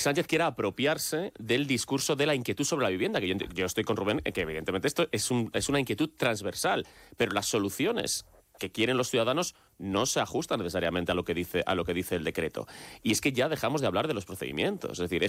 Sánchez quiera apropiarse del discurso de la inquietud sobre la vivienda, que yo estoy con Rubén, que evidentemente esto es una inquietud transversal, pero las soluciones que quieren los ciudadanos no se ajustan necesariamente a lo que dice el decreto. Y es que ya dejamos de hablar de los procedimientos, es decir,